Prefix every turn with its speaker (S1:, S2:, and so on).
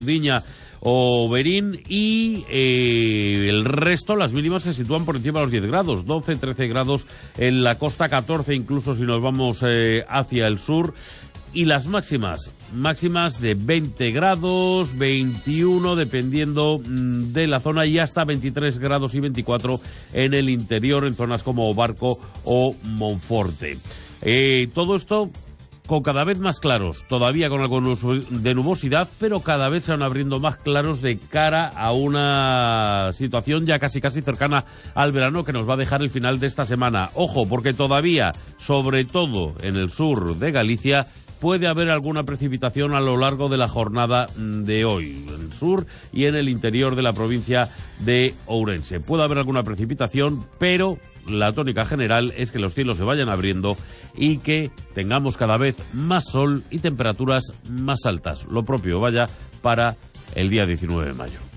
S1: Burdiña o Berín, y el resto, las mínimas se sitúan por encima de los 10 grados, 12, 13 grados en la costa, 14 incluso si nos vamos hacia el sur, y las máximas de 20 grados, 21 dependiendo de la zona, y hasta 23 grados y 24 en el interior, en zonas como Barco o Monforte. Todo esto con cada vez más claros, todavía con algo de nubosidad, pero cada vez se van abriendo más claros de cara a una situación ya casi cercana al verano que nos va a dejar el final de esta semana. Ojo, porque todavía, sobre todo en el sur de Galicia, puede haber alguna precipitación a lo largo de la jornada de hoy, en el sur y en el interior de la provincia de Ourense. Puede haber alguna precipitación, pero la tónica general es que los cielos se vayan abriendo y que tengamos cada vez más sol y temperaturas más altas. Lo propio vaya para el día 19 de mayo.